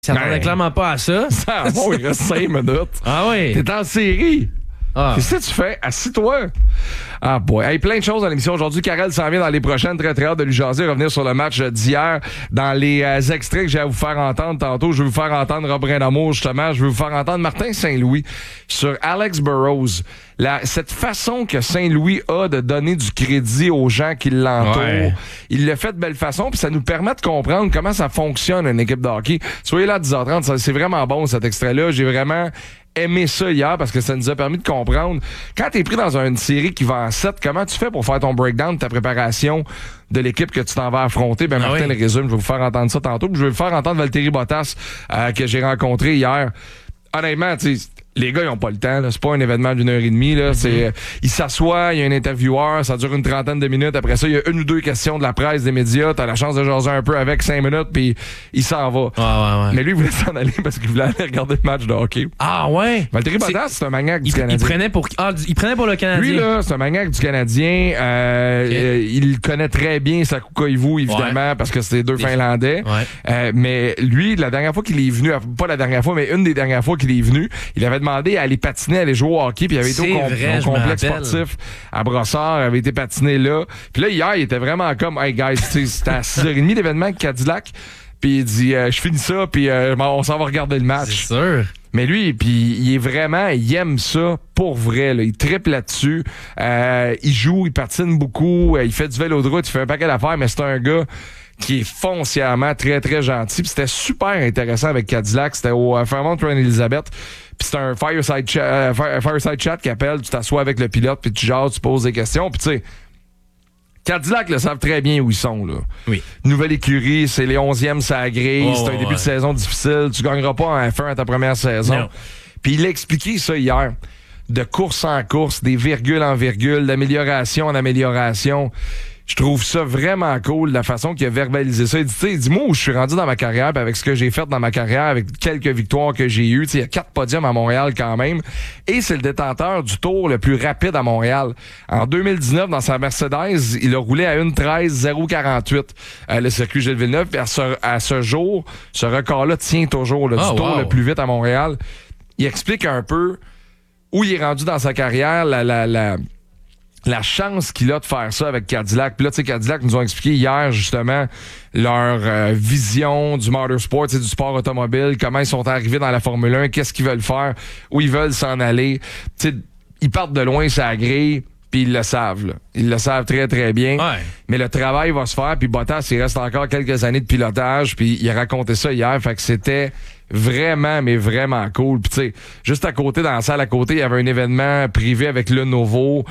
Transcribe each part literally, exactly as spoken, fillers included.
s'attendait Ben, clairement pas à ça. Ça, bon, il reste cinq minutes. Ah oui. T'es en série. Ah. Qu'est-ce que tu fais? Assis-toi. Ah boy. Hey, plein de choses dans l'émission aujourd'hui. Karel s'en vient dans les prochaines. Très, très hâte de lui jaser. Revenir sur le match d'hier. Dans les euh, extraits que j'ai à vous faire entendre tantôt, je vais vous faire entendre Robin Damour, justement. Je vais vous faire entendre Martin Saint-Louis sur Alex Burrows. La, cette façon que Saint-Louis a de donner du crédit aux gens qui l'entourent, ouais. Il le fait de belle façon, puis ça nous permet de comprendre comment ça fonctionne une équipe de hockey. Soyez là à dix heures trente, ça, c'est vraiment bon cet extrait-là. J'ai vraiment aimé ça hier parce que ça nous a permis de comprendre. Quand t'es pris dans une série qui va en sept, comment tu fais pour faire ton breakdown de ta préparation de l'équipe que tu t'en vas affronter? Ben, Martin ah oui. le résume. Je vais vous faire entendre ça tantôt. Puis je vais vous faire entendre Valtteri Bottas euh, que j'ai rencontré hier. Honnêtement, tu sais, les gars, ils ont pas le temps, là. C'est pas un événement d'une heure et demie, là. Mm-hmm. C'est, euh, ils s'assoient, il y a un intervieweur, ça dure une trentaine de minutes. Après ça, il y a une ou deux questions de la presse, des médias. T'as la chance de jaser un peu avec cinq minutes, puis il s'en va. Ouais, ouais, ouais. Mais lui, il voulait s'en aller parce qu'il voulait aller regarder le match de hockey. Ah, ouais? Valtteri Bottas, c'est un maniaque du il, Canadien. Il prenait pour, ah, il prenait pour le Canadien. Lui, là, c'est un maniaque du Canadien. Euh, okay. euh, il connaît très bien Saku Koivu, évidemment, ouais. parce que c'est deux Finlandais. Ouais. Euh, mais lui, la dernière fois qu'il est venu, pas la dernière fois, mais une des dernières fois qu'il est venu, il avait demandé à aller patiner, à aller jouer au hockey, puis il avait c'est été au, com- vrai, au complexe sportif à Brossard, il avait été patiné là. Puis là, hier, il était vraiment comme, hey guys, c'était à six heures trente l'événement avec Cadillac, puis il dit, euh, je finis ça, puis euh, on s'en va regarder le match. C'est sûr. Mais lui, puis il est vraiment, il aime ça pour vrai. Là. Il trippe là-dessus. Euh, il joue, il patine beaucoup. Il fait du vélo de route, il fait un paquet d'affaires, mais c'est un gars qui est foncièrement très, très gentil. Puis c'était super intéressant avec Cadillac. C'était au euh, Fairmont Reine-Élisabeth. Puis c'était un fireside chat, euh, fire, fireside chat qui appelle. Tu t'assois avec le pilote, puis tu jases, tu poses des questions. Puis tu sais, Cadillac le savent très bien où ils sont. Là. Oui. Nouvelle écurie, c'est les onzièmes, ça agrée. Oh, c'est un ouais. début de saison difficile. Tu gagneras pas en F un à ta première saison. Non. Puis il a expliqué ça hier. De course en course, des virgules en virgules, d'amélioration en amélioration. Je trouve ça vraiment cool, la façon qu'il a verbalisé ça. Il dit, tu sais, dis-moi où je suis rendu dans ma carrière, avec ce que j'ai fait dans ma carrière, avec quelques victoires que j'ai eues. Il y a quatre podiums à Montréal quand même. Et c'est le détenteur du tour le plus rapide à Montréal. En deux mille dix-neuf, dans sa Mercedes, il a roulé à une treize zéro quarante-huit euh, le circuit Gilles Villeneuve. Puis à ce, à ce jour, ce record-là tient toujours, là, oh, du tour wow. le plus vite à Montréal. Il explique un peu où il est rendu dans sa carrière, la... la, la la chance qu'il a de faire ça avec Cadillac. Puis là, tu sais, Cadillac nous ont expliqué hier, justement, leur euh, vision du motorsport, du sport automobile, comment ils sont arrivés dans la Formule un, qu'est-ce qu'ils veulent faire, où ils veulent s'en aller. Tu sais, ils partent de loin, ça agrée, puis ils le savent, là. Ils le savent très, très bien. Ouais. Mais le travail va se faire, puis Bottas, il reste encore quelques années de pilotage, puis il a raconté ça hier, fait que c'était vraiment, mais vraiment cool. Puis tu sais, juste à côté, dans la salle à côté, il y avait un événement privé avec Lenovo,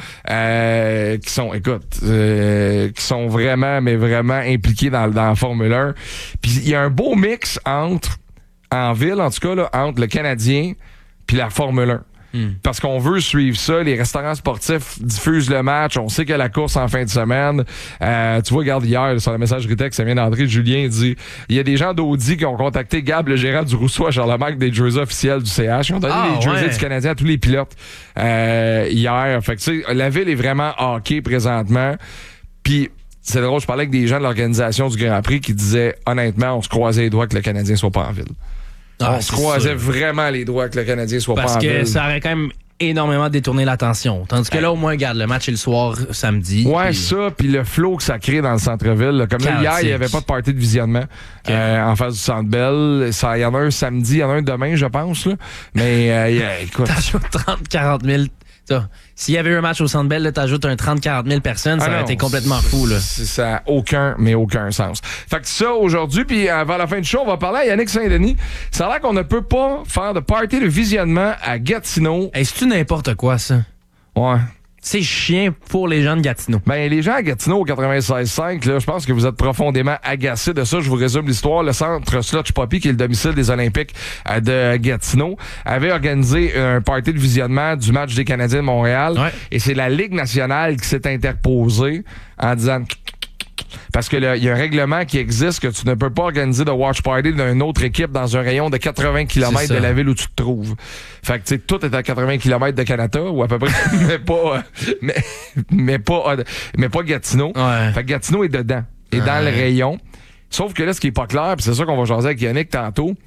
euh, qui sont, écoute, euh, qui sont vraiment, mais vraiment impliqués dans, dans la Formule un. Puis il y a un beau mix entre, en ville en tout cas, là, entre le Canadien puis la Formule un. Mm. Parce qu'on veut suivre ça. Les restaurants sportifs diffusent le match. On sait qu'il y a la course en fin de semaine. Euh, tu vois, regarde hier, sur la messagerie texte, ça vient d'entrer, Julien dit, il y a des gens d'Audi qui ont contacté Gab, le gérant du Rousseau à Charlemagne, des jerseys officiels du C H. Ils ont donné ah, les jerseys ouais. du Canadien à tous les pilotes euh, hier. Fait que tu sais, la ville est vraiment hockey présentement. Puis c'est drôle, je parlais avec des gens de l'organisation du Grand Prix qui disaient, honnêtement, on se croisait les doigts que le Canadien soit pas en ville. Ah, on se croisait sûr. vraiment les doigts que le Canadien soit Parce pas en ville. Parce que ça aurait quand même énormément détourné l'attention. Tandis que là, au moins, regarde, le match est le soir, samedi. Ouais, pis... ça, puis le flow que ça crée dans le centre-ville. Là. Comme là, hier, il n'y avait pas de party de visionnement okay. euh, en face du Centre Bell. Il y en a un samedi, il y en a un demain, je pense. Là. Mais euh, yeah, écoute... T'ajoutes trente à quarante mille... S'il y avait eu un match au Centre Bell, t'ajoutes un trente à quarante mille personnes, ça ah aurait non, été complètement fou. Là. Ça n'a aucun, mais aucun sens. Fait que ça, aujourd'hui, puis avant la fin du show, on va parler à Yannick Saint-Denis. Ça a l'air qu'on ne peut pas faire de party de visionnement à Gatineau. Hey, c'est-tu n'importe quoi, ça? Ouais. C'est chiant pour les gens de Gatineau. Ben, les gens à Gatineau au quatre-vingt-seize cinq, là, je pense que vous êtes profondément agacés de ça. Je vous résume l'histoire. Le centre Slotch Poppy, qui est le domicile des Olympiques de Gatineau, avait organisé un party de visionnement du match des Canadiens de Montréal. Ouais. Et c'est la Ligue nationale qui s'est interposée en disant... Parce que il y a un règlement qui existe que tu ne peux pas organiser de watch party d'une autre équipe dans un rayon de quatre-vingts kilomètres de la ville où tu te trouves. Fait que tu sais, tout est à quatre-vingts kilomètres de Canada ou à peu près, mais pas, mais, mais pas, mais pas Gatineau. Ouais. Fait que Gatineau est dedans, est ouais. dans le rayon. Sauf que là, ce qui est pas clair, puis c'est ça qu'on va jaser avec Yannick tantôt.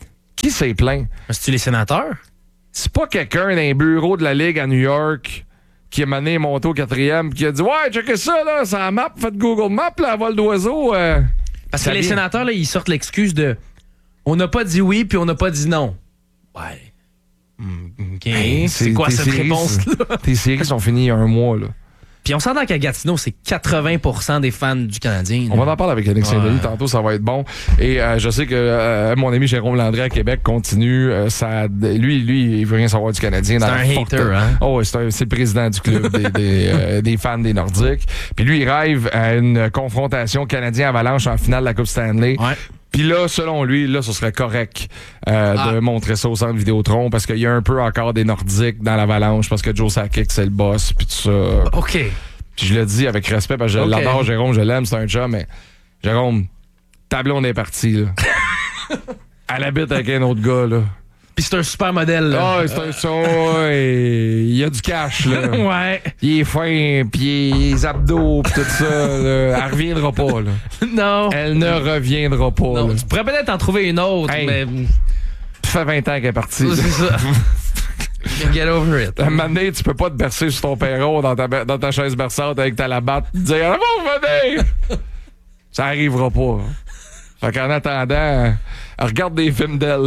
Qui s'est plaint? C'est-tu les sénateurs? C'est pas quelqu'un d'un bureau de la Ligue à New York qui a mené monté au quatrième qui a dit « Ouais, checkez ça, là, c'est la map, faites Google Maps, là, à vol d'oiseau. Euh, » Parce que les vient. sénateurs, là, ils sortent l'excuse de « On n'a pas dit oui, puis on n'a pas dit non. » Ouais. OK. Hey, c'est, c'est quoi cette séries, réponse-là? Tes séries sont finies il y a un mois, là. Puis on s'entend qu'à Gatineau, c'est quatre-vingts pour cent des fans du Canadien. On va en parler avec Yannick ouais. Saint-Denis tantôt, ça va être bon. Et euh, je sais que euh, mon ami Jérôme Landry à Québec continue. Euh, ça, lui, lui, il veut rien savoir du Canadien. C'est dans un forte... hater, hein? Oh, c'est, un, c'est le président du club des, des, euh, des fans des Nordiques. Puis lui, il rêve à une confrontation Canadien-Avalanche en finale de la Coupe Stanley. Ouais. Puis là, selon lui, là, ce serait correct euh, ah. de montrer ça au centre Vidéotron parce qu'il y a un peu encore des Nordiques dans l'Avalanche parce que Joe Sakic, c'est le boss, puis tout ça. OK. Puis je le dis avec respect parce que je okay. l'adore, Jérôme, je l'aime, c'est un chum, mais Jérôme, ta blonde est partie, là. Elle habite avec un autre gars, là. Puis c'est un super modèle, là. Ah, oh, c'est un son, il y a du cash, là. Ouais. Il est fin, puis les abdos, puis tout ça, là. Elle reviendra pas, là. Non. Elle ne reviendra pas, non, là. Tu pourrais peut-être en trouver une autre, hey, mais... Ça fait vingt ans qu'elle est partie. C'est ça. Get over it. À un moment donné, tu peux pas te bercer sur ton perron dans ta, dans ta chaise berçante avec ta labatte et dire « Ah bon, venez! » Ça arrivera pas. Fait qu'en attendant, regarde des films d'elle.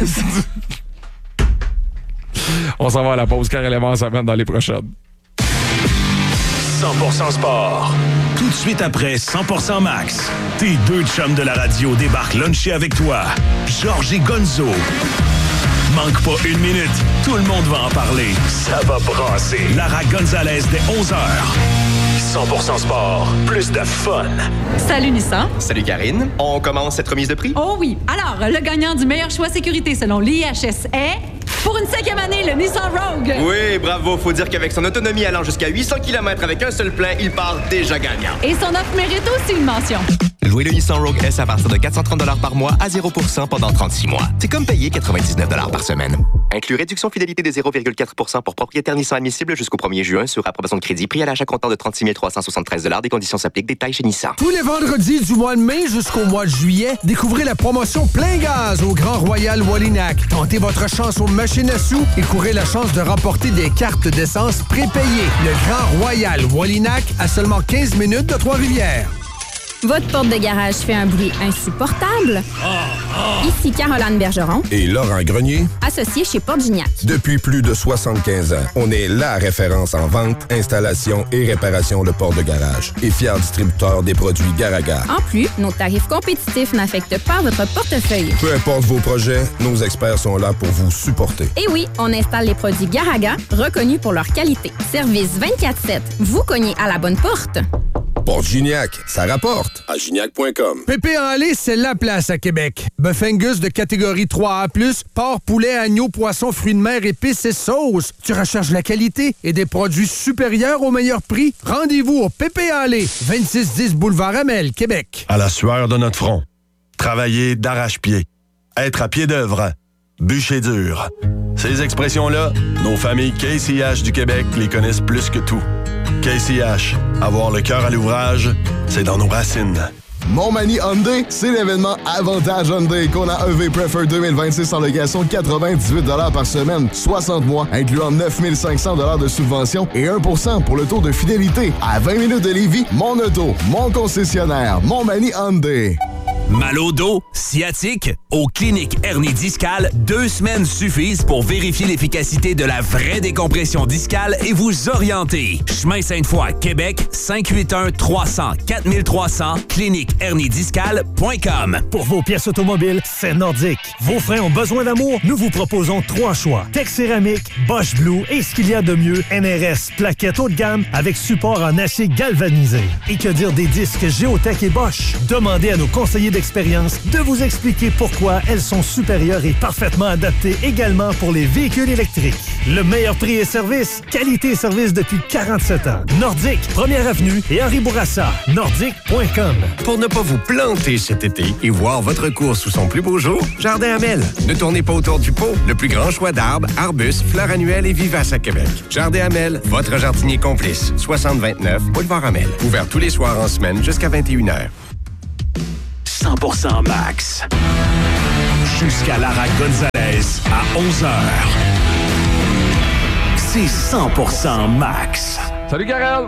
On s'en va à la pause car Élément s'amène dans les prochaines. cent pour cent sport. Tout de suite après cent pour cent Max, tes deux chums de la radio débarquent luncher avec toi. Georges et Gonzo. Manque pas une minute, tout le monde va en parler. Ça va brasser. Lara Gonzalez dès onze heures. cent pour cent sport, plus de fun. Salut Nissan. Salut Karine. On commence cette remise de prix? Oh oui. Alors, le gagnant du meilleur choix sécurité selon l'I H S est... Pour une cinquième année, le Nissan Rogue. Oui, bravo. Faut dire qu'avec son autonomie allant jusqu'à huit cents kilomètres avec un seul plein, il part déjà gagnant. Et son offre mérite aussi une mention. Louez le Nissan Rogue S à partir de quatre cent trente dollars par mois à zéro pour cent pendant trente-six mois. C'est comme payer quatre-vingt-dix-neuf dollars par semaine. Inclus réduction fidélité de zéro virgule quatre pour cent pour propriétaire Nissan admissible jusqu'au premier juin sur approbation de crédit. Prix à l'achat comptant de trente-six mille trois cent soixante-treize dollars. Des conditions s'appliquent. Détails chez Nissan. Tous les vendredis du mois de mai jusqu'au mois de juillet, découvrez la promotion plein gaz au Grand Royal Wallinac. Tentez votre chance aux machines à sous et courez la chance de remporter des cartes d'essence prépayées. Le Grand Royal Wallinac à seulement quinze minutes de Trois-Rivières. Votre porte de garage fait un bruit insupportable? Oh, oh. Ici Caroline Bergeron et Laurent Grenier, associés chez Porte Gignac. Depuis plus de soixante-quinze ans, on est la référence en vente, installation et réparation de portes de garage et fier distributeur des produits Garaga. En plus, nos tarifs compétitifs n'affectent pas votre portefeuille. Peu importe vos projets, nos experts sont là pour vous supporter. Et oui, on installe les produits Garaga, reconnus pour leur qualité. Service vingt-quatre sept. Vous cognez à la bonne porte. Porte Gignac, ça rapporte à gignac point com. Pépé en lait, c'est la place à Québec. Bœuf Angus de catégorie trois A plus, porc, poulet, agneau, poisson, fruits de mer, épices et sauces. Tu recherches la qualité et des produits supérieurs au meilleur prix? Rendez-vous au Pépé en lait, vingt-six dix Boulevard Amel, Québec. À la sueur de notre front, travailler d'arrache-pied, être à pied d'œuvre, bûcher dur. Ces expressions-là, nos familles K C H du Québec les connaissent plus que tout. K C H, avoir le cœur à l'ouvrage, c'est dans nos racines. Montmagny Hyundai, c'est l'événement Avantage Hyundai qu'on a E V Prefer deux mille vingt-six en location quatre-vingt-dix-huit dollars par semaine, soixante mois, incluant neuf mille cinq cents dollars de subvention et un pour cent pour le taux de fidélité. À vingt minutes de Lévis, mon auto, mon concessionnaire, Montmagny Hyundai. Mal au dos, sciatique, aux cliniques hernie discale, deux semaines suffisent pour vérifier l'efficacité de la vraie décompression discale et vous orienter. Chemin Sainte-Foy, Québec, cinq huit un trois cents quatre trois cents, clinique hernie discale point com. Pour vos pièces automobiles, c'est Nordique. Vos freins ont besoin d'amour? Nous vous proposons trois choix. Tex Céramique, Bosch Blue et ce qu'il y a de mieux, N R S, plaquettes haut de gamme avec support en acier galvanisé. Et que dire des disques Géotech et Bosch? Demandez à nos conseillers d'expérience de vous expliquer pourquoi elles sont supérieures et parfaitement adaptées également pour les véhicules électriques. Le meilleur prix et service, qualité et service depuis quarante-sept ans. Nordique, première avenue et Henri Bourassa. Nordique point com. Pour ne pas vous planter cet été et voir votre course sous son plus beau jour, Jardin Hamel. Ne tournez pas autour du pot. Le plus grand choix d'arbres, arbustes, fleurs annuelles et vivaces à Québec. Jardin Hamel, votre jardinier complice. soixante vingt-neuf, Boulevard Hamel. Ouvert tous les soirs en semaine jusqu'à vingt et une heures. cent pour cent Max. jusqu'à Lara Gonzalez à onze heures. C'est cent pour cent Max. Salut, Karel!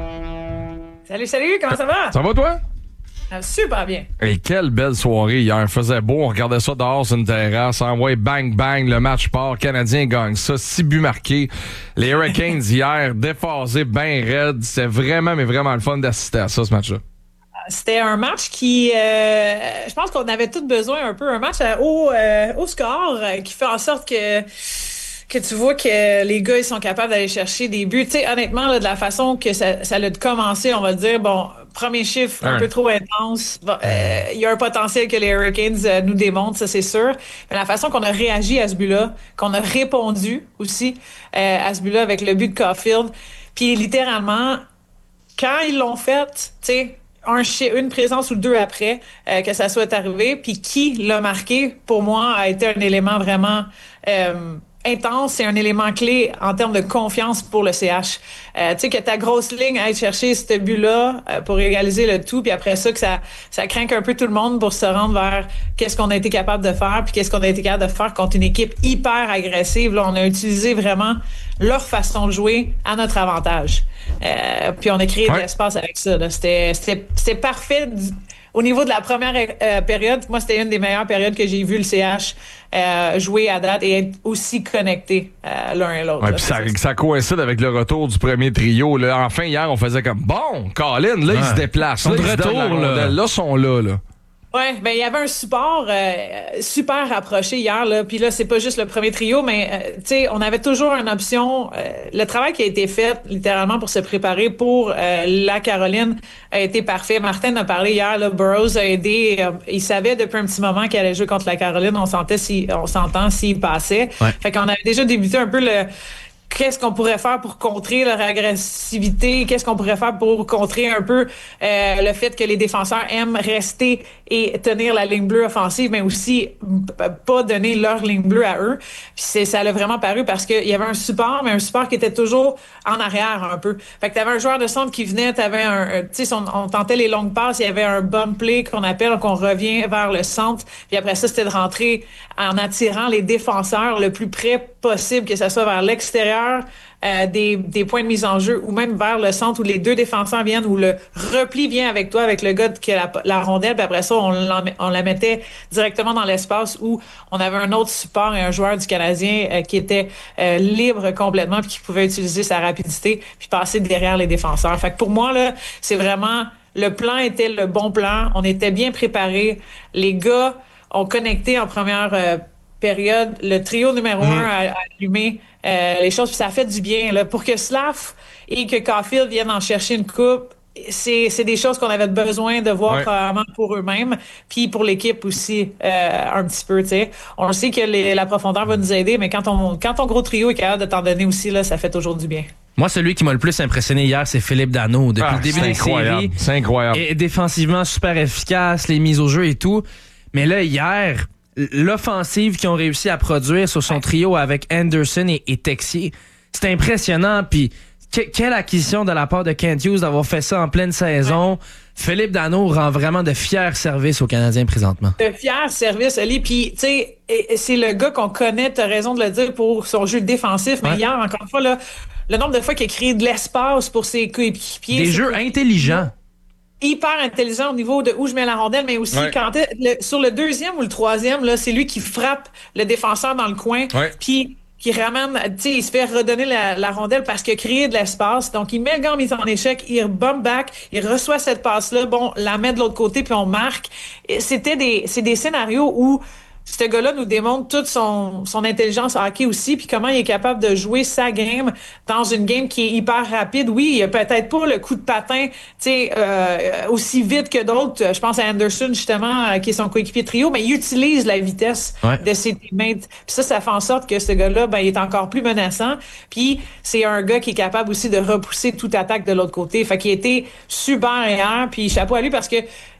Salut, salut, comment ça va? Ça va, toi? Ah, super bien. Et quelle belle soirée hier. Il faisait beau, on regardait ça dehors sur une terrasse. Envoyé bang, bang, le match part. Canadien gagne ça. Six buts marqués. Les Hurricanes hier, déphasés, ben raides. C'était vraiment, mais vraiment le fun d'assister à ça, ce match-là. C'était un match qui, euh, je pense qu'on avait tous besoin un peu, un match à haut, euh, haut score euh, qui fait en sorte que que tu vois que les gars ils sont capables d'aller chercher des buts. Tu sais, honnêtement, là, de la façon que ça, ça a commencé, on va dire, bon, premier chiffre un ouais. peu trop intense. Il bon, euh, y a un potentiel que les Hurricanes euh, nous démontrent, ça c'est sûr. Mais la façon qu'on a réagi à ce but-là, qu'on a répondu aussi euh, à ce but-là avec le but de Caulfield, puis littéralement, quand ils l'ont fait, tu sais, un une présence ou deux après euh, que ça soit arrivé, puis qui l'a marqué, pour moi, a été un élément vraiment euh, intense, c'est un élément clé en termes de confiance pour le C H. Euh, tu sais, que ta grosse ligne aille chercher ce but-là euh, pour égaliser le tout, puis après ça, que ça, ça craint un peu tout le monde pour se rendre vers qu'est-ce qu'on a été capable de faire, puis qu'est-ce qu'on a été capable de faire contre une équipe hyper agressive. Là, on a utilisé vraiment leur façon de jouer à notre avantage. Euh, puis on a créé ouais. de l'espace avec ça. Là. C'était, c'était, c'était parfait. Au niveau de la première euh, période, moi, c'était une des meilleures périodes que j'ai vu le C H euh, jouer à date et être aussi connecté euh, l'un et l'autre. Ouais, puis ça, ça coïncide avec le retour du premier trio. Là. Enfin, hier, on faisait comme, bon, Colin, là, ouais. ils se déplacent. Là, de retour, là. Là, sont là, là. Ouais, ben il y avait un support euh, super rapproché hier là, puis là c'est pas juste le premier trio, mais euh, tu sais on avait toujours une option. Euh, le travail qui a été fait littéralement pour se préparer pour euh, la Caroline a été parfait. Martin a parlé hier, là, Burroughs a aidé. Euh, il savait depuis un petit moment qu'il allait jouer contre la Caroline. On sentait si, on s'entend s'il passait. Ouais. Fait qu'on avait déjà débuté un peu le qu'est-ce qu'on pourrait faire pour contrer leur agressivité? Qu'est-ce qu'on pourrait faire pour contrer un peu euh, le fait que les défenseurs aiment rester et tenir la ligne bleue offensive, mais aussi pas donner leur ligne bleue à eux. Puis c'est, ça l'a vraiment paru parce qu'il y avait un support, mais un support qui était toujours en arrière un peu. Fait que t'avais un joueur de centre qui venait, t'avais un, tu sais, on, on tentait les longues passes, il y avait un bump play qu'on appelle, qu'on revient vers le centre. Puis après ça, c'était de rentrer en attirant les défenseurs le plus près possible, que ce soit vers l'extérieur Euh, des, des points de mise en jeu ou même vers le centre où les deux défenseurs viennent, où le repli vient avec toi, avec le gars qui a la, la rondelle, puis après ça, on, on la mettait directement dans l'espace où on avait un autre support et un joueur du Canadien euh, qui était euh, libre complètement puis qui pouvait utiliser sa rapidité puis passer derrière les défenseurs. Fait que pour moi, là, c'est vraiment... Le plan était le bon plan. On était bien préparés. Les gars ont connecté en première euh, période. Le trio numéro mmh. un a, a allumé Euh, les choses, puis ça a fait du bien. Là. Pour que Slav et que Caulfield viennent en chercher une coupe, c'est, c'est des choses qu'on avait besoin de voir ouais. probablement pour eux-mêmes, puis pour l'équipe aussi, euh, un petit peu. T'sais. On le sait que les, la profondeur va nous aider, mais quand ton, quand ton gros trio est capable de t'en donner aussi, là, ça fait toujours du bien. Moi, celui qui m'a le plus impressionné hier, c'est Philippe Danault. Depuis ah, le début des séries, c'est incroyable. Et défensivement, super efficace, les mises au jeu et tout. Mais là, hier... l'offensive qu'ils ont réussi à produire sur son trio avec Anderson et, et Texier, c'est impressionnant. Puis que, quelle acquisition de la part de Kent Hughes d'avoir fait ça en pleine saison. Ouais. Philippe Danault rend vraiment de fiers services aux Canadiens présentement. De fiers services, Ali. Puis, tu sais, c'est le gars qu'on connaît, tu as raison de le dire, pour son jeu défensif. Mais ouais. hier, encore une fois, là, le nombre de fois qu'il a créé de l'espace pour ses coéquipiers. Des jeux intelligents. Hyper intelligent au niveau de où je mets la rondelle, mais aussi ouais. quand le, sur le deuxième ou le troisième, là, c'est lui qui frappe le défenseur dans le coin, ouais. puis qui ramène, tu sais, il se fait redonner la, la rondelle parce qu'il a créé de l'espace. Donc, il met le gars en mise en échec, il bump back, il reçoit cette passe-là, bon, la met de l'autre côté, puis on marque. Et c'était des, c'est des scénarios où ce gars-là nous démontre toute son, son intelligence hockey aussi, puis comment il est capable de jouer sa game dans une game qui est hyper rapide. Oui, il a peut-être pas le coup de patin, tu sais, euh, aussi vite que d'autres. Je pense à Anderson, justement, qui est son coéquipier trio, mais il utilise la vitesse ouais. de ses teammates. Puis ça, ça fait en sorte que ce gars-là, ben, il est encore plus menaçant. Puis c'est un gars qui est capable aussi de repousser toute attaque de l'autre côté. Fait qu'il a été super hier, puis chapeau à lui parce que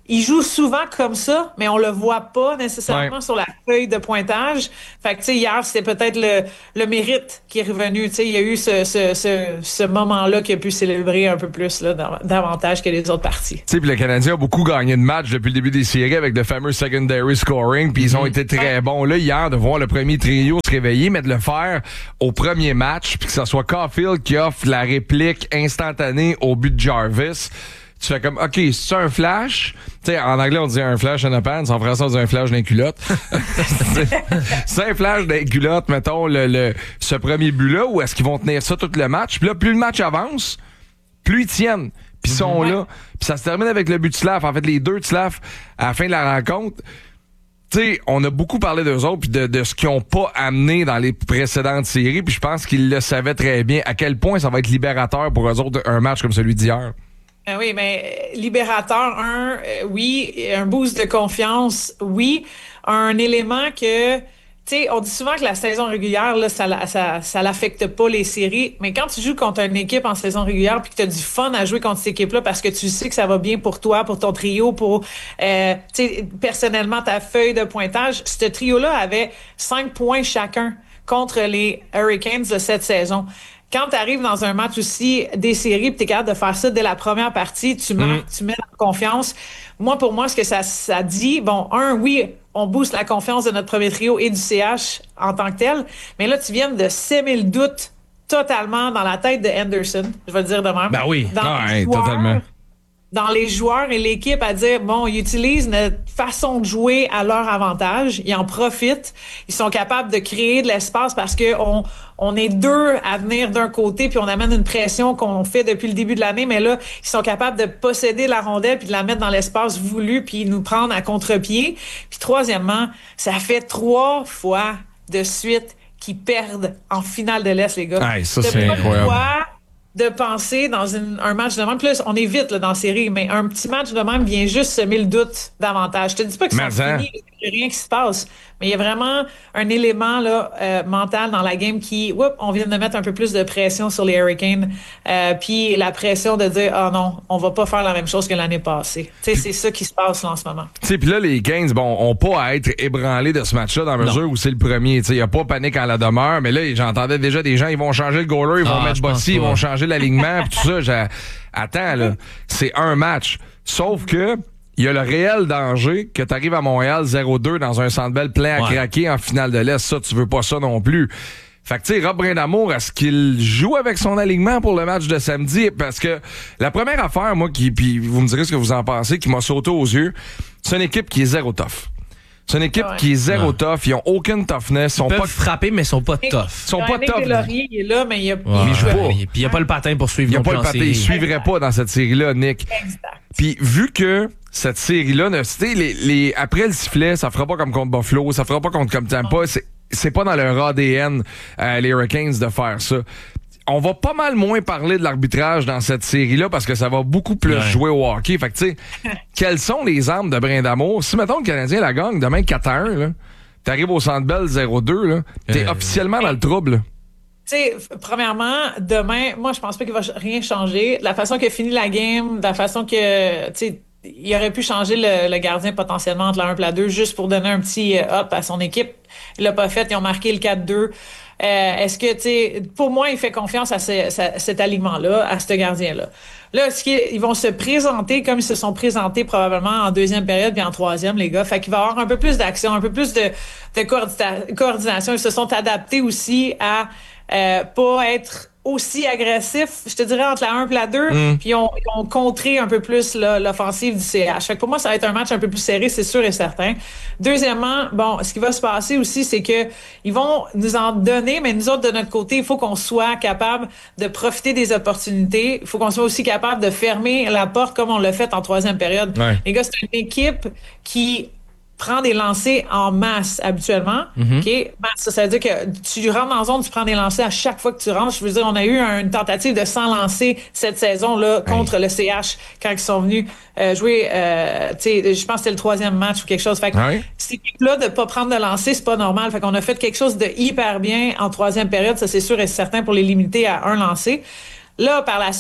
il joue souvent comme ça, mais on le voit pas nécessairement Ouais. sur la feuille de pointage. Fait que, tu sais, hier, c'était peut-être le, le mérite qui est revenu. Tu sais, il y a eu ce, ce, ce, ce moment-là qui a pu célébrer un peu plus, là, davantage que les autres parties. Tu sais, puis le Canadien a beaucoup gagné de matchs depuis le début des séries avec le fameux secondary scoring, puis ils ont été très bons. Là, hier, de voir le premier trio se réveiller, mais de le faire au premier match, puis que ce soit Caulfield qui offre la réplique instantanée au but de Jarvis. Tu fais comme, OK, c'est un flash. Tu sais, en anglais, on dit un flash in a pants. En français, on dit un flash dans les culottes. C'est un flash dans les culottes, mettons, le, le, ce premier but-là, ou est-ce qu'ils vont tenir ça tout le match? Puis là, plus le match avance, plus ils tiennent. Puis ils sont là. Puis ça se termine avec le but de Slav. En fait, les deux de Slav, à la fin de la rencontre, tu sais, on a beaucoup parlé d'eux autres puis de, de ce qu'ils n'ont pas amené dans les précédentes séries. Puis je pense qu'ils le savaient très bien à quel point ça va être libérateur pour eux autres un match comme celui d'hier. Ah oui, mais libérateur, un, euh, oui, un boost de confiance, oui, un élément que, tu sais, on dit souvent que la saison régulière, là, ça, ça, ça l'affecte pas les séries, mais quand tu joues contre une équipe en saison régulière puis que tu as du fun à jouer contre cette équipe-là parce que tu sais que ça va bien pour toi, pour ton trio, pour, euh, tu sais, personnellement, ta feuille de pointage, ce trio-là avait cinq points chacun contre les Hurricanes de cette saison. Quand tu arrives dans un match aussi des séries et tu es capable de faire ça dès la première partie, tu marques, mm. tu mets en confiance. Moi, pour moi, ce que ça, ça dit, bon, un, oui, on booste la confiance de notre premier trio et du C H en tant que tel, mais là, tu viens de s'aimer le doute totalement dans la tête de Anderson, je vais le dire de même. Ben oui, dans ah, les hey, joueurs, totalement. Dans les joueurs et l'équipe à dire, bon, ils utilisent notre façon de jouer à leur avantage, ils en profitent, ils sont capables de créer de l'espace parce que on, on est deux à venir d'un côté puis on amène une pression qu'on fait depuis le début de l'année, mais là, ils sont capables de posséder la rondelle puis de la mettre dans l'espace voulu puis nous prendre à contre-pied. Puis troisièmement, ça fait trois fois de suite qu'ils perdent en finale de l'Est, les gars. Hey, ça, T'as c'est pas incroyable. le droit de penser dans une, un match de même. Puis là, on est vite là, dans la série, mais un petit match de même vient juste semer le doute davantage. Je te dis pas que c'est fini, il n'y a rien qui se passe, mais il y a vraiment un élément là, euh, mental dans la game qui, oups, on vient de mettre un peu plus de pression sur les Hurricanes, euh, puis la pression de dire, ah oh non, on va pas faire la même chose que l'année passée. Tu sais, c'est ça qui se passe là, en ce moment. Tu sais, puis là, les Canes, bon, ont pas à être ébranlés de ce match-là dans la mesure où c'est le premier. Tu sais, il n'y a pas panique en la demeure, mais là, j'entendais déjà des gens, ils vont changer le goaler, ils vont Ah, mettre je pense Bossy, ils pas. vont changer l'alignement, puis tout ça. j'ai- Attends, là, c'est un match. Sauf que il y a le réel danger que tu arrives à Montréal zéro deux dans un Centre Bell plein à Ouais. craquer en finale de l'Est. Ça, tu veux pas ça non plus. Fait que, tu sais, Rob Brindamour, est-ce qu'il joue avec son alignement pour le match de samedi? Parce que la première affaire, moi, qui, puis vous me direz ce que vous en pensez, qui m'a sauté aux yeux, c'est une équipe qui est zéro tough. C'est une équipe Ouais. qui est zéro Ouais. tough. Ils ont aucune toughness. Ils sont Ils peuvent pas, frapper, mais ils sont pas tough. ils sont pas Nick tough. Deslauriers, il est là, mais il y a, Ouais. il joue pas. Puis il n'y a pas le patin pour suivre Il n'y a non pas plus le en patin. série. Il suivrait pas dans cette série-là, Nick. Exact. Puis vu que cette série-là, ne- tu sais, les, les, après le sifflet, ça fera pas comme contre Buffalo, ça fera pas contre comme Tampa. C'est, c'est pas dans leur A D N, euh, les Hurricanes, de faire ça. On va pas mal moins parler de l'arbitrage dans cette série-là parce que ça va beaucoup plus Ouais. jouer au hockey. Fait que, tu sais, quelles sont les armes de Brindamour? Si, mettons, le Canadien la gagne demain quatre à un, là, t'arrives au Centre Bell zéro deux, là, t'es Euh, officiellement dans le trouble. Tu sais, f- premièrement, demain, moi, je pense pas qu'il va ch- rien changer. La façon que finit la game, la façon que, tu sais, il aurait pu changer le, le gardien potentiellement entre la un et la deux juste pour donner un petit euh, up à son équipe. Il l'a pas fait. Ils ont marqué le quatre deux. Euh, est-ce que, tu sais, pour moi, il fait confiance à, ce- ce- cet alignement-là, à ce gardien-là. Là, est-ce qu'ils vont se présenter comme ils se sont présentés probablement en deuxième période puis en troisième, les gars? Fait qu'il va y avoir un peu plus d'action, un peu plus de, de coordita- coordination. Ils se sont adaptés aussi à euh, pas être aussi agressif, je te dirais, entre la un et la deux, Mm. puis ils ont, ils ont contré un peu plus là, l'offensive du C H. Fait que pour moi, ça va être un match un peu plus serré, c'est sûr et certain. Deuxièmement, bon, ce qui va se passer aussi, c'est que ils vont nous en donner, mais nous autres, de notre côté, il faut qu'on soit capable de profiter des opportunités. Il faut qu'on soit aussi capable de fermer la porte comme on l'a fait en troisième période. Ouais. Les gars, c'est une équipe qui prend des lancers en masse habituellement. Mhm. OK? Masse, ça, ça veut dire que tu rentres dans la zone, tu prends des lancers à chaque fois que tu rentres. Je veux dire, on a eu un- une tentative de cent lancers cette saison-là contre le C H quand ils sont venus euh, jouer, euh, tu sais, je pense que c'était le troisième match ou quelque chose. Fait que Ouais. cette équipe-là, de pas prendre de lancer, c'est pas normal. Fait qu'on a fait quelque chose de hyper bien en troisième période. Ça, c'est sûr et certain pour les limiter à un lancer. Là, par la suite,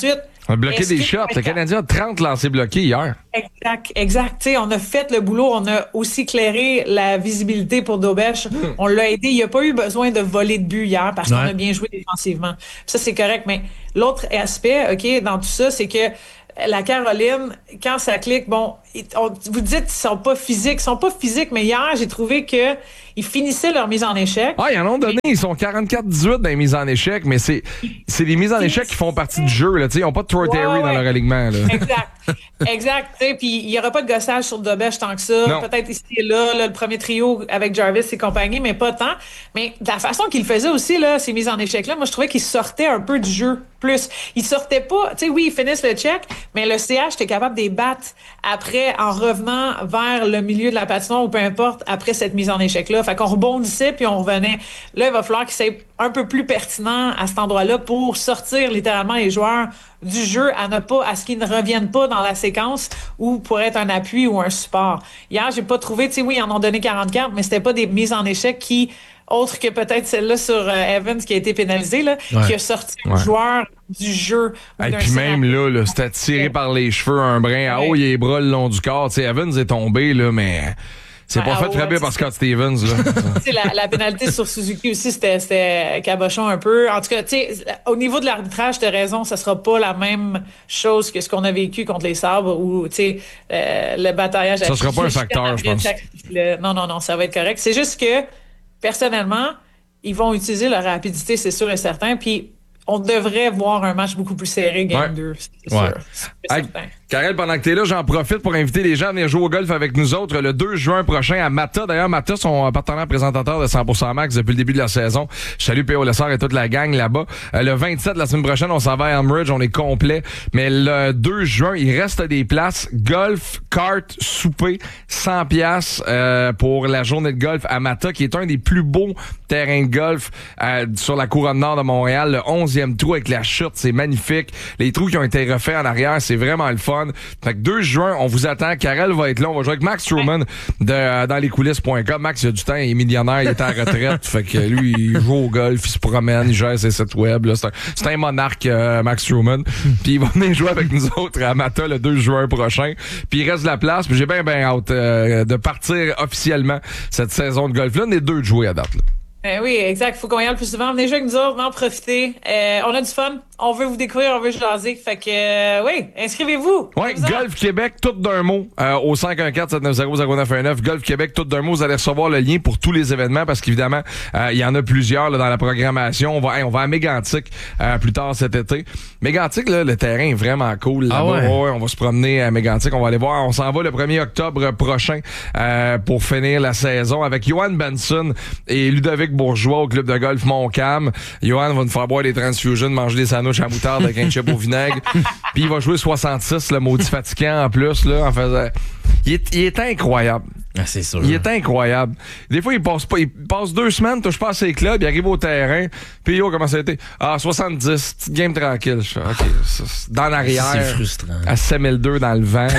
On a bloqué Est-ce des que- shots. Le Canadien a trente lancers bloqués hier. Exact, exact. Tu sais, on a fait le boulot, on a aussi clairé la visibilité pour Dobèche. On l'a aidé. Il n'y a pas eu besoin de voler de but hier parce Ouais. qu'on a bien joué défensivement. Ça, c'est correct. Mais l'autre aspect, OK, dans tout ça, c'est que la Caroline, quand ça clique, bon, ils- on- vous dites qu'ils sont pas physiques. Ils sont pas physiques, mais hier, j'ai trouvé que ils finissaient leur mise en échec. Ah, ils en ont donné. Ils sont quarante-quatre dix-huit dans les mises en échec, mais c'est, c'est des mises en échec qui font partie du jeu. Là. T'sais, ils n'ont pas de Troy Terry Ouais, dans ouais. leur alignement. Là. Exact. Exact. Tu sais, puis il n'y aura pas de gossage sur Dobèche tant que ça. Non. Peut-être ici et là, là, le premier trio avec Jarvis et compagnie, mais pas tant. Mais de la façon qu'il faisait aussi, là, ces mises en échec-là, moi, je trouvais qu'il sortait un peu du jeu plus. Il sortait pas. Tu sais, oui, ils finissent le check, mais le C H était capable de les battre après en revenant vers le milieu de la patinoire ou peu importe après cette mise en échec-là. Fait qu'on rebondissait puis on revenait. Là, il va falloir qu'il soit un peu plus pertinent à cet endroit-là pour sortir littéralement les joueurs du jeu à ne pas, à ce qu'ils ne reviennent pas dans la séquence ou pour être un appui ou un support. Hier, j'ai pas trouvé, tu sais, oui, ils en ont donné quarante-quatre, mais c'était pas des mises en échec qui, autre que peut-être celle-là sur euh, Evans qui a été pénalisée, là, Ouais. qui a sorti Ouais. un joueur du jeu. ou Et d'un puis même scénario. là, là c'était tiré par les cheveux un brin. Ah oh, il a les bras le long du corps. T'sais, Evans est tombé, là, mais c'est Ouais, pas ah fait ouais, frapper ouais, par Scott Stevens. Là. Tu sais, la, la pénalité sur Suzuki aussi, c'était, c'était cabochon un peu. En tout cas, tu sais, au niveau de l'arbitrage, t'as raison, ça sera pas la même chose que ce qu'on a vécu contre les Sabres ou, tu sais, euh, le bataillage. Ça sera pas un facteur, je pense. Le- non, non, non, ça va être correct. C'est juste que, personnellement, ils vont utiliser leur rapidité, c'est sûr et certain, puis on devrait voir un match beaucoup plus serré, game Ouais. deux, c'est Ouais. sûr. C'est Hey, certain. Karel, pendant que t'es là, j'en profite pour inviter les gens à venir jouer au golf avec nous autres le deux juin prochain à Mata. D'ailleurs, Mata sont partenaires présentateur de cent pour cent Max depuis le début de la saison. Je salue P O Lessard et toute la gang là-bas. Euh, le vingt-sept, la semaine prochaine, on s'en va à Elmridge, on est complet. Mais le deux juin, il reste des places. Golf, kart, souper, cent piastres euh, pour la journée de golf à Mata, qui est un des plus beaux terrains de golf euh, sur la couronne nord de Montréal. Le onzième trou avec la chute, c'est magnifique. Les trous qui ont été refaits en arrière, c'est vraiment le fun. Fait que deux juin, on vous attend. Karel va être là. On va jouer avec Max Truman de euh, dans les coulisses point com. Max, il a du temps, il est millionnaire, il est en retraite. Fait que lui, il joue au golf, il se promène, il gère ses sites web. Là. C'est, un, c'est un monarque, euh, Max Truman. Puis il va venir jouer avec nous autres à Mata le deux juin prochain. Puis il reste de la place. Puis j'ai bien, bien hâte euh, de partir officiellement cette saison de golf-là. On est deux de jouer à date. Là. Ben oui, exact. Faut qu'on y aille le plus souvent. Venez jouer avec nous autres, venez en profiter. Euh, on a du fun. On veut vous découvrir, on veut jaser. Fait que, euh, oui, inscrivez-vous. Ouais, Golf Québec, tout d'un mot, euh, au cinq un quatre sept neuf zéro zéro neuf un neuf. Golf Québec, tout d'un mot. Vous allez recevoir le lien pour tous les événements parce qu'évidemment, euh, il y en a plusieurs là, dans la programmation. On va, hey, on va à Mégantic euh, plus tard cet été. Mégantic, là, le terrain est vraiment cool. Là-bas. Ah ouais? Ouais, on va se promener à Mégantic. On va aller voir. On s'en va le premier octobre prochain euh, pour finir la saison avec Johan Benson et Ludovic Bourgeois au club de golf Montcalm. Johan va nous faire boire des transfusions, manger des sandwichs à moutarde avec un chip au vinaigre. Puis il va jouer soixante-six, le maudit fatigant en plus, là, en faisant... Il est, il est incroyable. Ah, c'est sûr. Il est incroyable. Des fois, il passe pas, il passe deux semaines, touche pas à ses clubs, il arrive au terrain, puis yo, comment ça a été? Ah, soixante-dix, petite game tranquille. Je fais, OK, ça, c'est dans l'arrière. C'est frustrant. À sept mille deux dans le vent.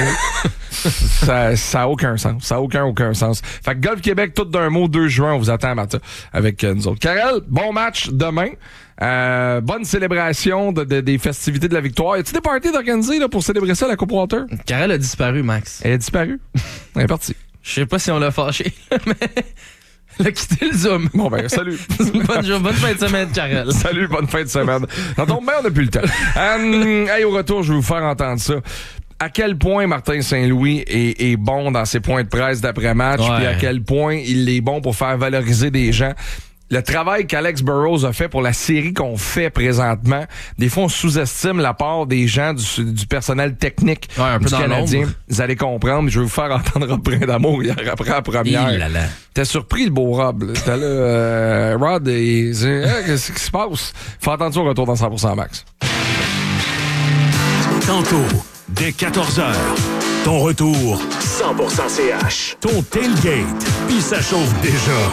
ça, ça a aucun sens. Ça a aucun, aucun sens. Fait que Golf Québec, tout d'un mot, deux juin, on vous attend à Mata avec euh, nous autres. Karel, bon match demain. Euh, bonne célébration de, de, des festivités de la victoire. Y a-t-il des parties d'organiser là, pour célébrer ça, la Coupe Walter? Karel a disparu, Max. Elle a disparu. Elle est partie. Je sais pas si on l'a fâché, mais elle a quitté le Zoom. Bon ben, salut. bonne, jour, bonne fin de semaine, Karel. Salut, bonne fin de semaine. Ça tombe bien, on n'a plus le temps. Um, hey, au retour, je vais vous faire entendre ça. À quel point Martin Saint-Louis est, est bon dans ses points de presse d'après-match, Ouais. puis à quel point il est bon pour faire valoriser des gens. Le travail qu'Alex Burrows a fait pour la série qu'on fait présentement, des fois on sous-estime la part des gens du, du personnel technique Ouais, un peu du dans Canadien. l'ombre. Vous allez comprendre, je vais vous faire entendre Rob Brin d'amour hier après la première. Il là là. T'es surpris le beau Rob. là. T'es là, euh, Rod, et, c'est, hein, qu'est-ce qui se passe? Faut entendre ça au retour dans cent pour cent Max. Tantôt, dès quatorze heures, ton retour cent pour cent C H. Ton tailgate, puis ça chauffe déjà.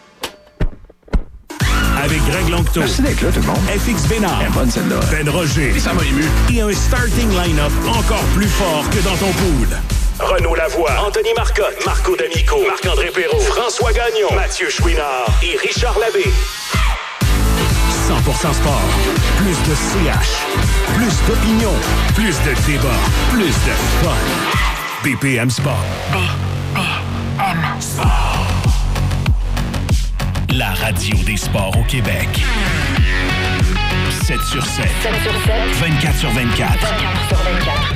Avec Greg Longto. Merci d'être là, tout le monde. F X Bénard. Elle est bonne, celle-là. Ben Roger. Ça m'a ému. Et un starting line-up encore plus fort que dans ton pool. Renaud Lavoie, Anthony Marcotte, Marco D'Amico, Marc-André Perrault, François Gagnon, Mathieu Chouinard et Richard Labbé. cent pour cent sport. Plus de C H. Plus d'opinion. Plus de débat. Plus de fun. B P M Sport. B P M Sport. La radio des sports au Québec. sept sur sept. sept sur sept. vingt-quatre sur vingt-quatre. vingt-quatre sur vingt-quatre.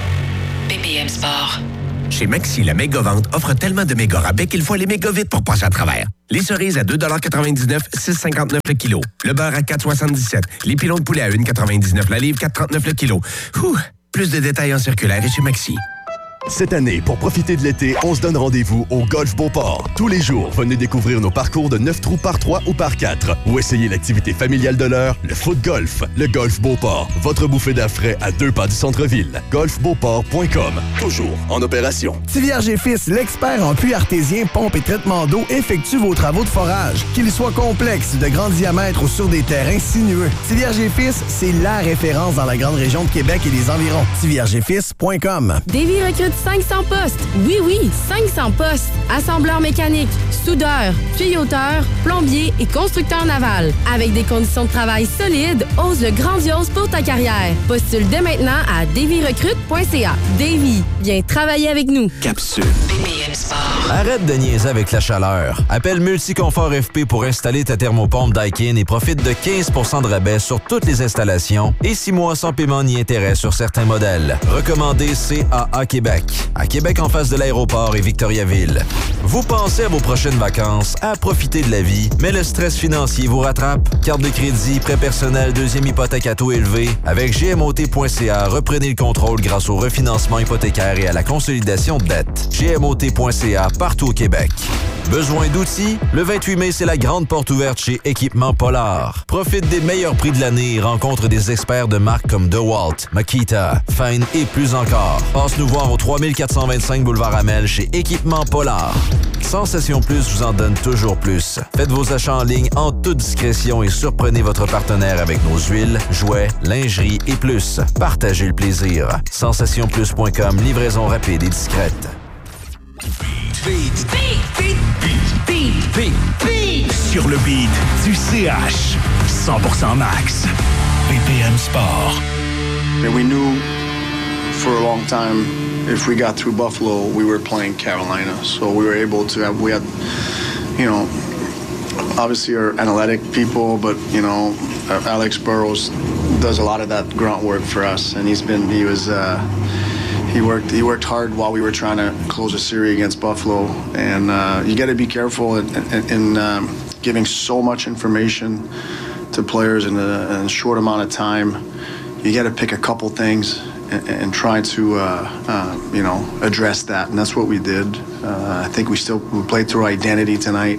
B P M Sport. Chez Maxi, la méga-vente offre tellement de méga rabais qu'il faut aller méga vite pour passer à travers. Les cerises à deux quatre-vingt-dix-neuf, six cinquante-neuf le kilo. Le beurre à quatre soixante-dix-sept. Les pilons de poulet à un quatre-vingt-dix-neuf la livre, quatre trente-neuf le kilo. Ouh, plus de détails en circulaire et chez Maxi. Cette année, pour profiter de l'été, on se donne rendez-vous au Golf Beauport. Tous les jours, venez découvrir nos parcours de neuf trous par trois ou par quatre ou essayer l'activité familiale de l'heure, le foot golf. Le Golf Beauport, votre bouffée d'air frais à deux pas du centre-ville. golf beauport point com, toujours en opération. Tivierge et Fils, l'expert en puits artésien, pompe et traitement d'eau, effectue vos travaux de forage. Qu'ils soient complexes, de grand diamètre ou sur des terrains sinueux. Tivierge et Fils, c'est la référence dans la grande région de Québec et les environs. tivierge et fils point com. Davy recrute cinq cents postes. Oui, oui, cinq cents postes. Assembleur mécanique, soudeur, tuyauteur, plombier et constructeur naval. Avec des conditions de travail solides, ose le grandiose pour ta carrière. Postule dès maintenant à davy recrute point c a. Davy, viens travailler avec nous. Capsule. B P M Sport. Arrête de niaiser avec la chaleur. Appelle Multiconfort F P pour installer ta thermopompe Daikin et profite de quinze pour cent de rabais sur toutes les installations et six mois sans paiement ni intérêt sur certains modèles. Recommandé C A A Québec. À Québec, en face de l'aéroport et Victoriaville. Vous pensez à vos prochaines vacances, à profiter de la vie, mais le stress financier vous rattrape? Carte de crédit, prêt personnel, deuxième hypothèque à taux élevé. Avec G M O T point C A, reprenez le contrôle grâce au refinancement hypothécaire et à la consolidation de dettes. G M O T point C A, partout au Québec. Besoin d'outils? Le vingt-huit mai, c'est la grande porte ouverte chez Équipement Polar. Profite des meilleurs prix de l'année et rencontre des experts de marques comme DeWalt, Makita, Fine et plus encore. Passe nous voir au trois mille quatre cent vingt-cinq boulevard Amel chez Équipement Polar. Sensation Plus vous en donne toujours plus. Faites vos achats en ligne en toute discrétion et surprenez votre partenaire avec nos huiles, jouets, lingerie et plus. Partagez le plaisir. sensation plus point com, livraison rapide et discrète. Beat. Beat. Beat. Beat. Beat. Beat. Sur le beat du C H. cent pour cent max. B P M Sport. And we knew for a long time if we got through Buffalo, we were playing Carolina. So we were able to have, we had, you know, obviously our analytic people, but, you know, Alex Burrows does a lot of that grunt work for us. And he's been, he was, uh, He worked. He worked hard while we were trying to close a series against Buffalo, and uh, you got to be careful in, in, in um, giving so much information to players in a, in a short amount of time. You got to pick a couple things and, and try to, uh, uh, you know, address that, and that's what we did. Uh, I think we still we played through identity tonight.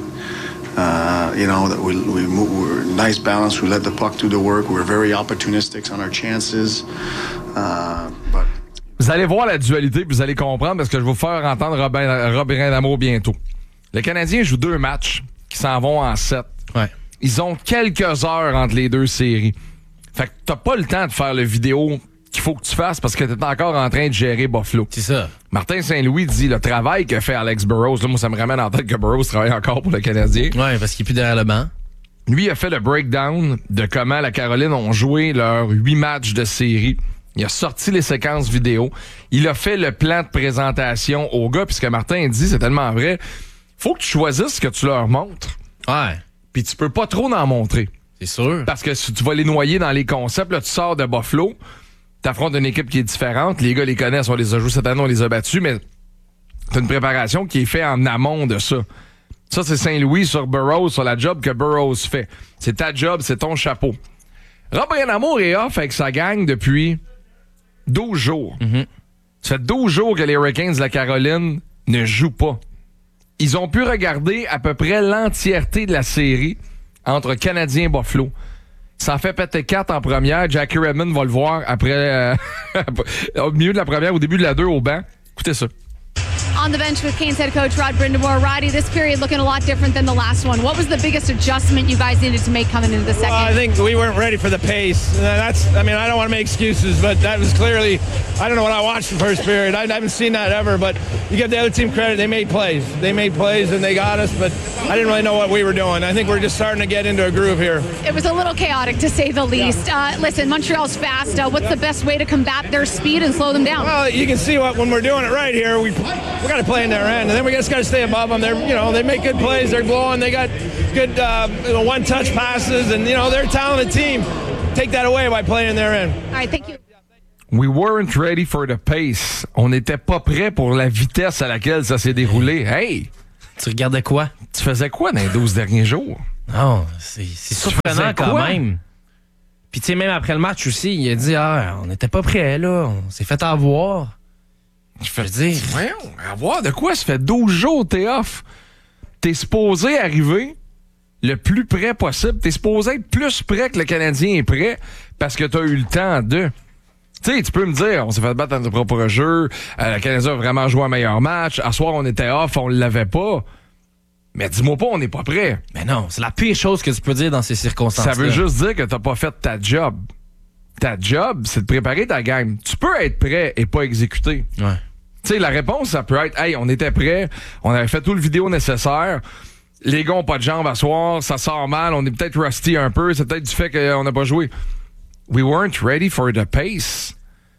Uh, you know that we we, we were nice balance. We let the puck do the work. We were very opportunistic on our chances, uh, but. Vous allez voir la dualité, puis vous allez comprendre parce que je vais vous faire entendre Robin, Robin D'Amour bientôt. Le Canadien joue deux matchs qui s'en vont en sept. Ouais. Ils ont quelques heures entre les deux séries. Fait que t'as pas le temps de faire le vidéo qu'il faut que tu fasses parce que t'es encore en train de gérer Buffalo. C'est ça. Martin Saint-Louis dit le travail que fait Alex Burrows. Là, moi, ça me ramène en tête que Burrows travaille encore pour le Canadien. Ouais, parce qu'il est plus derrière le banc. Lui a fait le breakdown de comment la Caroline ont joué leurs huit matchs de série. Il a sorti les séquences vidéo. Il a fait le plan de présentation aux gars. Puis ce que Martin dit, c'est tellement vrai. Faut que tu choisisses ce que tu leur montres. Ouais. Puis tu peux pas trop en montrer. C'est sûr. Parce que si tu vas les noyer dans les concepts, là, tu sors de Buffalo, t'affrontes une équipe qui est différente. Les gars les connaissent, on les a joués cette année, on les a battus, mais t'as une préparation qui est faite en amont de ça. Ça, c'est Saint-Louis sur Burroughs, sur la job que Burroughs fait. C'est ta job, c'est ton chapeau. Robin D'Amour est off avec sa gang depuis douze jours. Mm-hmm. Ça fait douze jours que les Hurricanes de la Caroline ne jouent pas. Ils ont pu regarder à peu près l'entièreté de la série entre Canadiens et Buffalo. Ça en fait péter quatre en première. Jackie Redmond va le voir après euh, au milieu de la première, au début de la deux au banc. Écoutez ça. on the bench with Canes head coach Rod Brindamore. Roddy, this period looking a lot different than the last one. What was the biggest adjustment you guys needed to make coming into the second? Well, I think we weren't ready for the pace. That's, I mean, I don't want to make excuses, but that was clearly, I don't know what I watched the first period. I haven't seen that ever, but you give the other team credit. They made plays. They made plays and they got us, but I didn't really know what we were doing. I think we're just starting to get into a groove here. It was a little chaotic, to say the least. Uh, listen, Montreal's fast. Uh, what's the best way to combat their speed and slow them down? Well, you can see what when we're doing it right here, we we got to play in their end, and then we just got to stay above them. They're, you know, they make good plays. They're blowing. They got good uh, one-touch passes, and you know they're a talented team. Take that away by playing in their end. All right, thank you. We weren't ready for the pace. On n'était pas prêt pour la vitesse à laquelle ça s'est déroulé. Hey! Tu regardais quoi? Tu faisais quoi dans les douze derniers jours? Non, c'est, c'est surprenant quand même. Puis tu sais, même après le match aussi, il a dit « Ah, on n'était pas prêts, là. On s'est fait avoir. » Je fais dire, voyons, avoir de quoi? Ça fait douze jours t'es off. T'es supposé arriver le plus près possible. T'es supposé être plus près que le Canadien est prêt parce que t'as eu le temps de... Tu sais, tu peux me dire, on s'est fait battre dans notre propre jeu, euh, le Canadien a vraiment joué un meilleur match, à soir on était off, on l'avait pas. Mais dis-moi pas, on n'est pas prêt. Mais non, c'est la pire chose que tu peux dire dans ces circonstances-là. Ça veut juste dire que t'as pas fait ta job. Ta job, c'est de préparer ta game. Tu peux être prêt et pas exécuter. Ouais. Tu sais, la réponse, ça peut être, hey, on était prêt, on avait fait tout le vidéo nécessaire, les gars ont pas de jambes à soir, ça sort mal, on est peut-être rusty un peu, c'est peut-être du fait qu'on n'a pas joué. We weren't ready for the pace.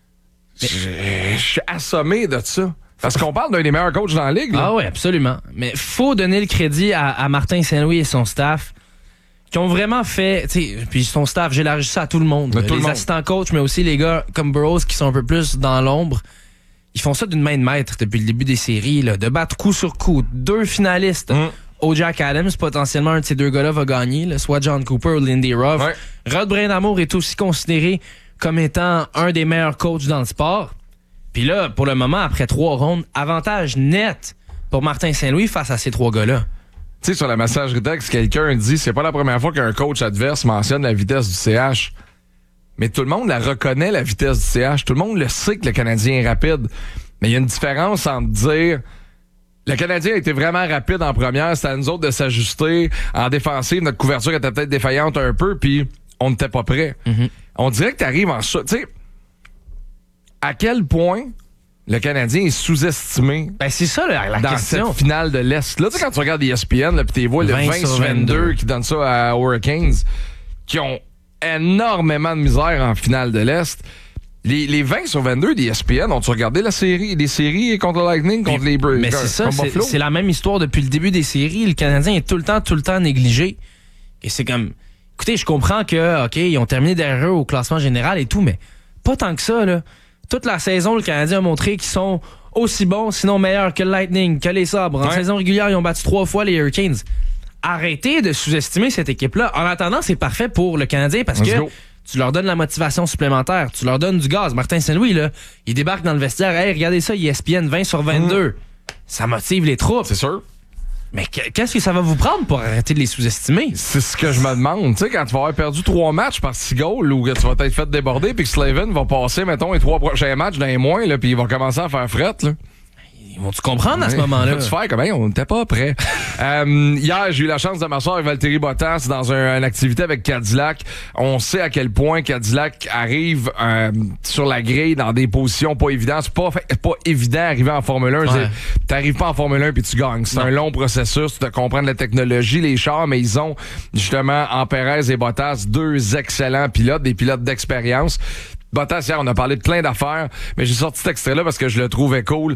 Je suis assommé de ça. Parce qu'on parle d'un des meilleurs coachs dans la ligue. Là. Ah oui, absolument. Mais faut donner le crédit à, à Martin Saint-Louis et son staff qui ont vraiment fait... Puis son staff, j'élargis ça à tout le monde. Tout les le assistants monde. coachs, mais aussi les gars comme Burroughs qui sont un peu plus dans l'ombre. Ils font ça d'une main de maître depuis le début des séries, là, de battre coup sur coup. Deux finalistes. Mm. O. Jack Adams, potentiellement un de ces deux gars-là va gagner, là, soit John Cooper ou Lindy Ruff. Ouais. Rod Brind'Amour est aussi considéré comme étant un des meilleurs coachs dans le sport. Puis là, pour le moment, après trois rondes, avantage net pour Martin Saint-Louis face à ces trois gars-là. Tu sais, sur la messagerie texte, quelqu'un dit c'est pas la première fois qu'un coach adverse mentionne la vitesse du C H. Mais tout le monde la reconnaît, la vitesse du C H. Tout le monde le sait que le Canadien est rapide. Mais il y a une différence entre dire le Canadien a été vraiment rapide en première, c'était à nous autres de s'ajuster. En défensive, notre couverture était peut-être défaillante un peu, puis on n'était pas prêt. Mm-hmm. On dirait que tu arrives en... Tu sais, à quel point le Canadien est sous-estimé ben c'est ça la, la dans question. Cette finale de l'Est. Là, tu sais, quand tu regardes E S P N, là, puis tu vois le vingt sur vingt-deux qui donne ça à Hurricanes, qui ont énormément de misère en finale de l'Est. Les, les vingt sur vingt-deux d'E S P N, ont-tu regardé la série, les séries contre le Lightning, contre les Bruins? Mais c'est ça, c'est, c'est la même histoire depuis le début des séries. Le Canadien est tout le temps, tout le temps négligé. Et c'est comme... Écoutez, je comprends que, OK, ils ont terminé derrière eux au classement général et tout, mais pas tant que ça, là. Toute la saison, le Canadien a montré qu'ils sont aussi bons, sinon meilleurs que le Lightning, que les Sabres. En ouais. saison régulière, ils ont battu trois fois les Hurricanes. Arrêtez de sous-estimer cette équipe-là. En attendant, c'est parfait pour le Canadien parce Let's que... Go. Tu leur donnes la motivation supplémentaire. Tu leur donnes du gaz. Martin Saint-Louis, là, il débarque dans le vestiaire. Hey, regardez ça, E S P N vingt sur vingt-deux. Mmh. Ça motive les troupes. C'est sûr. Mais qu'est-ce que ça va vous prendre pour arrêter de les sous-estimer? C'est ce que je me demande. Tu sais, quand tu vas avoir perdu trois matchs par six goals ou que tu vas t'être fait déborder puis que Slavin va passer, mettons, les trois prochains matchs dans les moins, là, puis il va commencer à faire fret, là. Ils vont-tu comprendre à ce moment-là? Vas-tu faire comme hey, on n'était pas prêts. euh, hier, j'ai eu la chance de m'asseoir avec Valtteri Bottas dans un, une activité avec Cadillac. On sait à quel point Cadillac arrive euh, sur la grille dans des positions pas évidentes. C'est pas, pas évident d'arriver en Formule un. Ouais. T'arrives pas en Formule un puis tu gagnes. C'est non. un long processus de comprendre la technologie, les chars, mais ils ont justement en Perez et Bottas deux excellents pilotes, des pilotes d'expérience. Bottas, hier, on a parlé de plein d'affaires, mais j'ai sorti cet extrait-là parce que je le trouvais cool.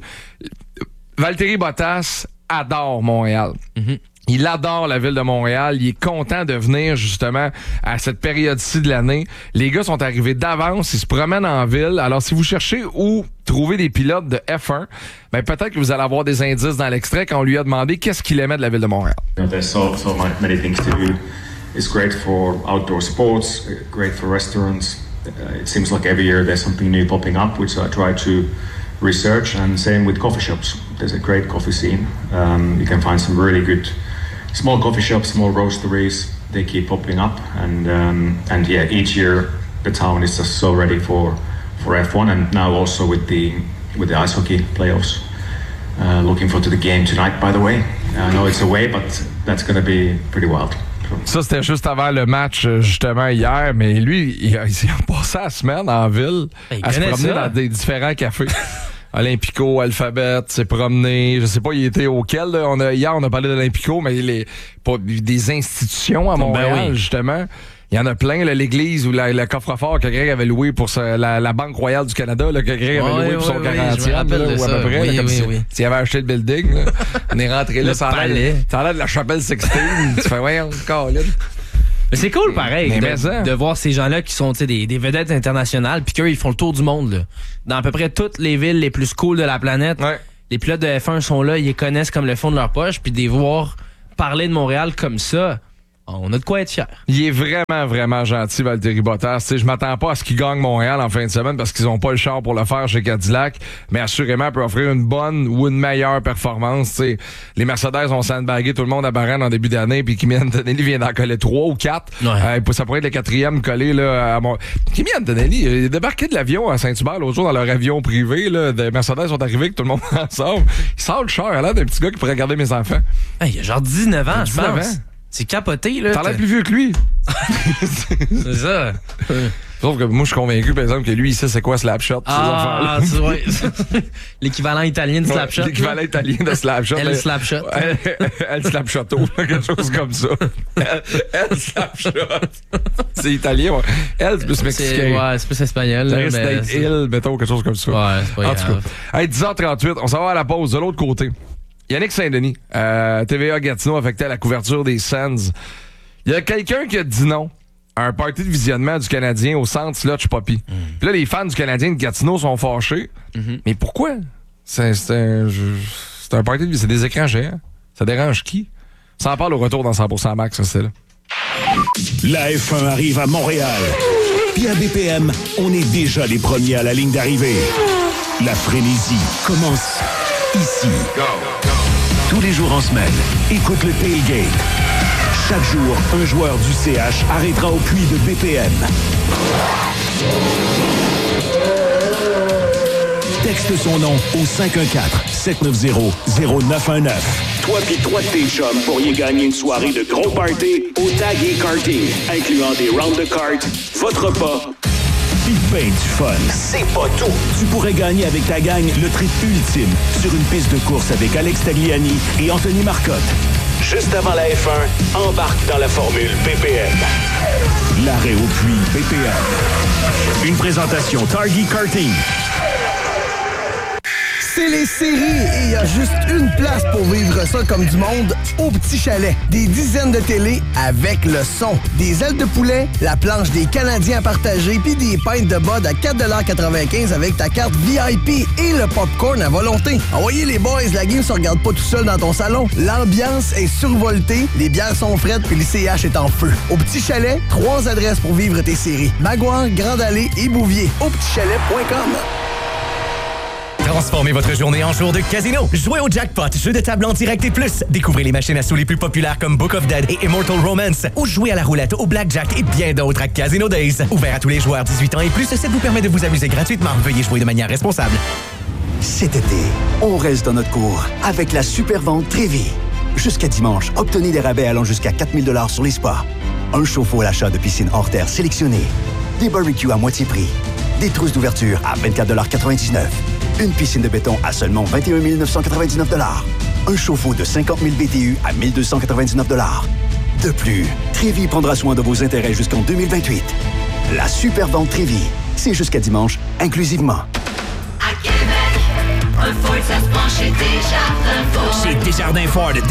Valtteri Bottas adore Montréal. Mm-hmm. Il adore la ville de Montréal. Il est content de venir, justement, à cette période-ci de l'année. Les gars sont arrivés d'avance. Ils se promènent en ville. Alors, si vous cherchez où trouver des pilotes de F un, ben, peut-être que vous allez avoir des indices dans l'extrait quand on lui a demandé qu'est-ce qu'il aimait de la ville de Montréal. You know, there's so, so many things to do. It's great for outdoor sports, great for restaurants. Uh, it seems like every year there's something new popping up, which I try to research, and same with coffee shops. There's a great coffee scene. Um, you can find some really good small coffee shops, small roasteries. They keep popping up, and um, and yeah, each year the town is just so ready for, for F one, and now also with the with the ice hockey playoffs. Uh, looking forward to the game tonight, by the way. I know it's away, but that's going to be pretty wild. Ça, c'était juste avant le match, justement, hier. Mais lui, il, il, il a passé la semaine en ville il à se promener ça. dans des différents cafés. Olympico, Alphabet, s'est promené. Je sais pas, il était auquel. Là. On a, hier, on a parlé d'Olympico, mais les, pas, des institutions à Montréal, ben oui. justement. Il y en a plein, là, l'église ou la, le coffre-fort que Greg avait loué pour sa, la, la Banque Royale du Canada, là, que Greg avait ouais, loué pour ouais, son ouais, quarantième, là, ou à peu près. Oui, là, comme oui, si, oui. s'il avait acheté le building. Là. On est rentré là, Le ça a palais. l'air ça a l'air de la chapelle Sixtine. Tu fais, ouais, encore là. Mais c'est cool, pareil, Mais de, mais ça. de voir ces gens-là qui sont des, des vedettes internationales, puis qu'eux, ils font le tour du monde, là. Dans à peu près toutes les villes les plus cool de la planète. Ouais. Les pilotes de F un sont là, ils les connaissent comme le fond de leur poche, puis de les voir parler de Montréal comme ça, on a de quoi être fiers. Il est vraiment, vraiment gentil, Valtteri Bottas. T'sais, je m'attends pas à ce qu'il gagne Montréal en fin de semaine parce qu'ils ont pas le char pour le faire chez Cadillac, mais assurément, il peut offrir une bonne ou une meilleure performance. T'sais, les Mercedes ont sandbagué tout le monde à Bahreïn en début d'année, puis Kimi Antonelli vient d'en coller trois ou quatre. Ouais. Euh, ça pourrait être le quatrième collé là, à mon... Kimi Antonelli, il est débarqué de l'avion à Saint-Hubert l'autre jour dans leur avion privé. Là, des Mercedes sont arrivés, que tout le monde ensemble. Il sort le char, là, d'un petit gars qui pourrait garder mes enfants. Hey, il a genre dix-neuf ans, je dix-neuf pense. ans. C'est capoté, là. T'as l'air plus vieux que lui. C'est ça. Sauf que moi, je suis convaincu, par exemple, que lui, il sait c'est quoi Slapshot. Ah, c'est vrai. L'équivalent italien de Slapshot. L'équivalent italien de Slapshot. Elle Slapshot. Elle, elle Slapshotto, quelque chose comme ça. Elle, elle Slapshot. C'est italien, ouais. Elle, c'est plus mexicain. Ouais, c'est plus espagnol. Ça Là, risque mais d'être c'est... il, mettons, quelque chose comme ça. Ouais, c'est pas en grave. tout cas. Hey, dix heures trente-huit, on s'en va à la pause de l'autre côté. Yannick Saint-Denis, euh, T V A Gatineau affecté à la couverture des Sens. Il y a quelqu'un qui a dit non à un party de visionnement du Canadien au centre Slotch Poppy. Mm. Puis là, les fans du Canadien de Gatineau sont fâchés. Mm-hmm. Mais pourquoi? C'est, c'est, un, c'est un party de c'est des écrans géants. Ça dérange qui? Ça en parle au retour dans cent pour cent Max, ça, c'est là. La F un arrive à Montréal. Puis à B P M, on est déjà les premiers à la ligne d'arrivée. La frénésie commence ici. Go, go. Tous les jours en semaine, écoute le Tailgate. Chaque jour, un joueur du C H arrêtera au puits de B P M. Texte son nom au cinq un quatre, sept neuf zéro, zéro neuf un neuf. Toi pis trois de tes chums pourriez gagner une soirée de gros party au Tag et Karting, incluant des rounds de kart, votre repas, pis ben du fun. C'est pas tout. Tu pourrais gagner avec ta gang le trip ultime sur une piste de course avec Alex Tagliani et Anthony Marcotte. Juste avant la F un, embarque dans la formule B P M. L'arrêt au puits B P M. Une présentation Target Karting. C'est les séries et il y a juste une place pour vivre ça comme du monde au Petit Chalet. Des dizaines de télés avec le son. Des ailes de poulet, la planche des Canadiens à partager puis des pintes de bud à quatre quatre-vingt-quinze avec ta carte V I P et le popcorn à volonté. Envoyez les boys, la game se regarde pas tout seul dans ton salon. L'ambiance est survoltée, les bières sont fraîches puis le C H est en feu. Au Petit Chalet, trois adresses pour vivre tes séries. Maguire, Grande Allée et Bouvier. Au petit chalet point com. Transformez votre journée en jour de casino. Jouez au jackpot, jeu de table en direct et plus. Découvrez les machines à sous les plus populaires comme Book of Dead et Immortal Romance. Ou jouez à la roulette, au blackjack et bien d'autres à Casino Days. Ouvert à tous les joueurs dix-huit ans et plus, ça vous permet de vous amuser gratuitement. Veuillez jouer de manière responsable. Cet été, on reste dans notre cours avec la super vente Trévi. Jusqu'à dimanche, obtenez des rabais allant jusqu'à quatre mille dollars sur les spas. Un chauffe-eau à l'achat de piscine hors terre sélectionnée. Des barbecues à moitié prix. Des trousses d'ouverture à vingt-quatre quatre-vingt-dix-neuf. Une piscine de béton à seulement vingt et un mille neuf cent quatre-vingt-dix-neuf dollars. Un chauffe-eau de cinquante mille B T U à mille deux cent quatre-vingt-dix-neuf dollars. De plus, Trévi prendra soin de vos intérêts jusqu'en deux mille vingt-huit. La super vente Trévi, c'est jusqu'à dimanche, inclusivement. À Québec, un Ford, ça se penche chez Desjardins Ford. Chez Desjardins Ford,